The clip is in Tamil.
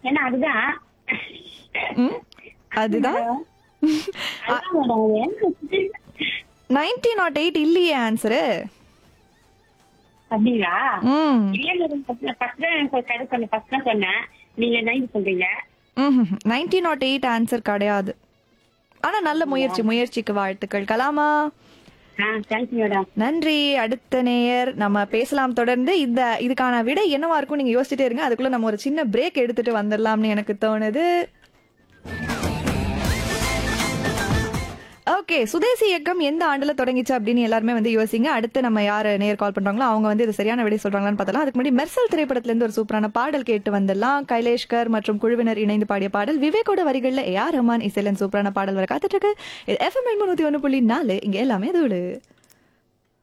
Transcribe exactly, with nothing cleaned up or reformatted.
ஏன்னா அதுதான் ம் அதுதான் அதான் மேடம். நைன்டீன் நாட் எயிட் இல்லையே ஆன்சரு. அப்படிங்களா? ம் இல்ல மேடம், ஃபர்ஸ்ட் தான் எனக்கு கரெக்ட் சொன்னேன். ஃபர்ஸ்ட் தான் சொன்னேன், நீங்க நைன் சொல்றீங்க. ம் நைன்டீன் நாட் எயிட் ஆன்சர் கிடையாது. ஆனா நல்ல முயற்சி, முயற்சிக்கு வாழ்த்துக்கள். கலாமா ஆ தேங்க்யூ மேடம். நன்றி. அடுத்த நேயர் நம்ம பேசலாம் தொடர்ந்து. இந்த இதுக்கான விடை என்னவா இருக்கும் நீங்க யோசிச்சுட்டே இருங்க. அதுக்குள்ள நம்ம ஒரு சின்ன பிரேக் எடுத்துட்டு வந்துடலாம்னு எனக்கு தோணுது. ஓகே, சுதேசி இயக்கம் எந்த ஆண்டுல தொடங்கிச்சு அப்படின்னு எல்லாருமே வந்து யோசிங்க. அடுத்து நம்ம யார் நேர் கால் பண்றாங்களோ அவங்க வந்து இது சரியான விடை சொல்றாங்களான்னு பார்த்தலாம். அதுக்கு முன்னாடி மெர்சல் திரைப்படத்துல இருந்து ஒரு சூப்பரான பாடல் கேட்டு வந்துடலாம். கைலேஷ்கர் மற்றும் குழுவினர் இணைந்து பாடிய பாடல். விவேக்கோட வரிகள்ல ஏ ஆர் ரஹ்மான் இசைலன் சூப்பரான பாடல் வர காத்துட்டு இருக்கு. எஃப்எம் முன்னூத்தி ஒன்று புள்ளி நாலு இங்க எல்லாமே தூளு.